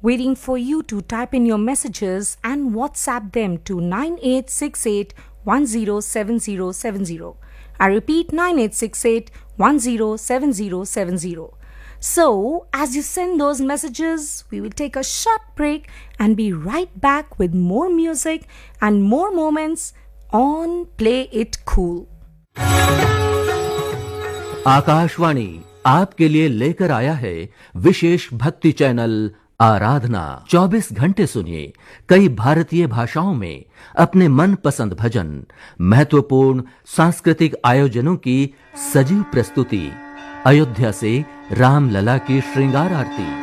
waiting for you to type in your messages and WhatsApp them to 9868107070. I repeat 9868107070. So, as you send those messages, we will take a short break and be right back with more music and more moments on Play It Cool. Akashvani आपके लिए लेकर आया है विशेष भक्ति channel आराधना। 24 घंटे सुनिए कई भारतीय भाषाओं में अपने मनपसंद भजन, महत्वपूर्ण सांस्कृतिक आयोजनों की सजीव प्रस्तुति, अयोध्या से रामलला की श्रृंगार आरती,